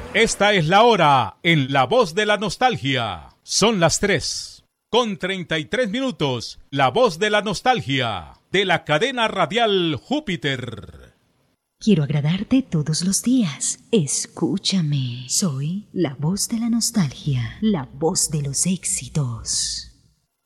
Esta es la hora en La Voz de la Nostalgia. Son las 3:33. La Voz de la Nostalgia, de la cadena radial Júpiter. Quiero agradarte todos los días. Escúchame. Soy la voz de la nostalgia, la voz de los éxitos.